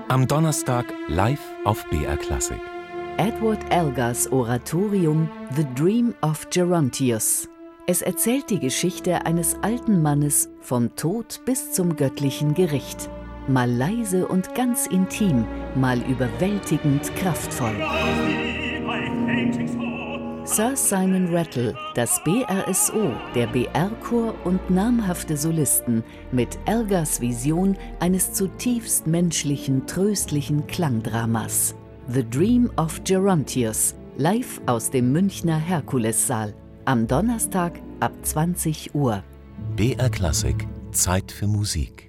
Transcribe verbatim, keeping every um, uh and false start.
Am Donnerstag live auf B R Klassik. Edward Elgars Oratorium The Dream of Gerontius. Es erzählt die Geschichte eines alten Mannes vom Tod bis zum göttlichen Gericht. Mal leise und ganz intim, mal überwältigend kraftvoll. Sir Simon Rattle, das B R S O, der B R-Chor und namhafte Solisten mit Elgars Vision eines zutiefst menschlichen, tröstlichen Klangdramas. The Dream of Gerontius, live aus dem Münchner Herkulessaal. Am Donnerstag ab zwanzig Uhr. B R Klassik, Zeit für Musik.